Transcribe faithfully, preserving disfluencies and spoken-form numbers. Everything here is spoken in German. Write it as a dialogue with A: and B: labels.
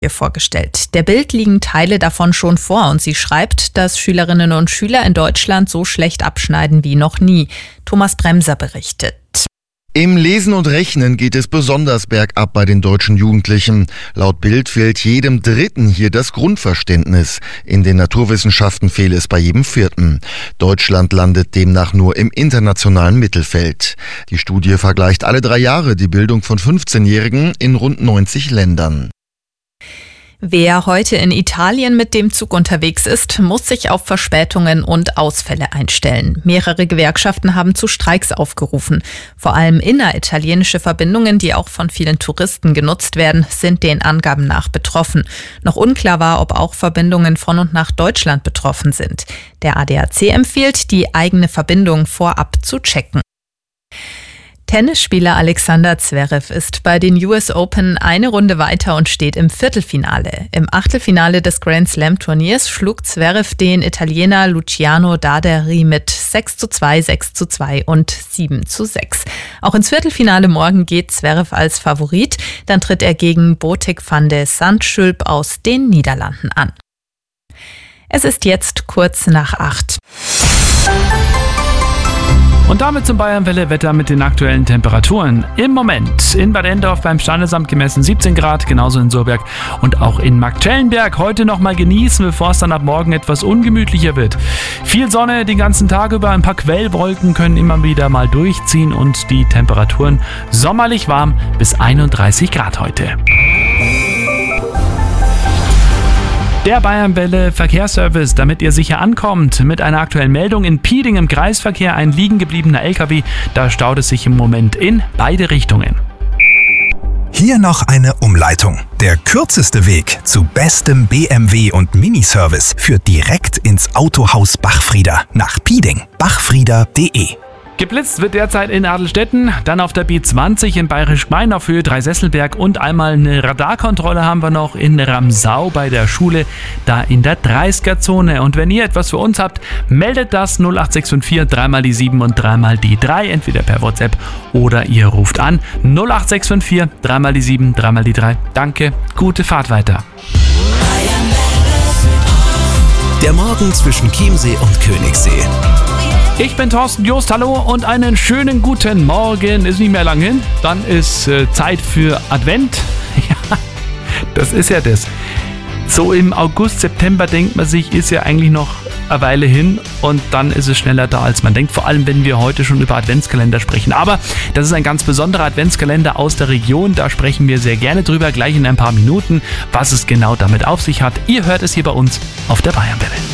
A: vorgestellt. Der Bild liegen Teile davon schon vor und sie schreibt, dass Schülerinnen und Schüler in Deutschland so schlecht abschneiden wie noch nie. Thomas Bremser berichtet.
B: Im Lesen und Rechnen geht es besonders bergab bei den deutschen Jugendlichen. Laut Bild fehlt jedem Dritten hier das Grundverständnis. In den Naturwissenschaften fehle es bei jedem Vierten. Deutschland landet demnach nur im internationalen Mittelfeld. Die Studie vergleicht alle drei Jahre die Bildung von fünfzehnjährigen in rund neunzig Ländern.
A: Wer heute in Italien mit dem Zug unterwegs ist, muss sich auf Verspätungen und Ausfälle einstellen. Mehrere Gewerkschaften haben zu Streiks aufgerufen. Vor allem inneritalienische Verbindungen, die auch von vielen Touristen genutzt werden, sind den Angaben nach betroffen. Noch unklar war, ob auch Verbindungen von und nach Deutschland betroffen sind. Der A D A C empfiehlt, die eigene Verbindung vorab zu checken. Tennisspieler Alexander Zverev ist bei den U S Open eine Runde weiter und steht im Viertelfinale. Im Achtelfinale des Grand Slam Turniers schlug Zverev den Italiener Luciano Daderi mit sechs zu zwei, sechs zu zwei und sieben zu sechs. Auch ins Viertelfinale morgen geht Zverev als Favorit. Dann tritt er gegen Botic van de Zandschulp aus den Niederlanden an. Es ist jetzt kurz nach acht.
C: Und damit zum Bayernwelle-Wetter mit den aktuellen Temperaturen. Im Moment in Bad Endorf beim Standesamt gemessen siebzehn Grad, genauso in Surberg und auch in Marktschellenberg. Heute noch mal genießen, bevor es dann ab morgen etwas ungemütlicher wird. Viel Sonne den ganzen Tag über, ein paar Quellwolken können immer wieder mal durchziehen und die Temperaturen sommerlich warm bis einunddreißig Grad heute. Der Bayernwelle Verkehrsservice, damit ihr sicher ankommt. Mit einer aktuellen Meldung: in Pieding im Kreisverkehr ein liegen gebliebener L K W. Da staut es sich im Moment in beide Richtungen.
D: Hier noch eine Umleitung. Der kürzeste Weg zu bestem B M W und Miniservice führt direkt ins Autohaus Bachfrieder nach Pieding. bachfrieder punkt de.
C: Geblitzt wird derzeit in Adelstetten, dann auf der B zwanzig in Bayerisch-Gmein auf Höhe Dreisesselberg und einmal eine Radarkontrolle haben wir noch in Ramsau bei der Schule, da in der dreißiger-Zone. Und wenn ihr etwas für uns habt, meldet das null acht sechs fünf vier, dreimal die sieben und dreimal die drei, entweder per WhatsApp oder ihr ruft an null acht sechs fünf vier, dreimal die sieben, dreimal die drei. Danke, gute Fahrt weiter.
E: Der Morgen zwischen Chiemsee und Königssee.
C: Ich bin Thorsten Jost, hallo und einen schönen guten Morgen. Ist nicht mehr lang hin, dann ist äh, Zeit für Advent. Ja, das ist ja das. So im August, September denkt man sich, ist ja eigentlich noch eine Weile hin und dann ist es schneller da, als man denkt. Vor allem, wenn wir heute schon über Adventskalender sprechen. Aber das ist ein ganz besonderer Adventskalender aus der Region. Da sprechen wir sehr gerne drüber, gleich in ein paar Minuten, was es genau damit auf sich hat. Ihr hört es hier bei uns auf der Bayernwelle.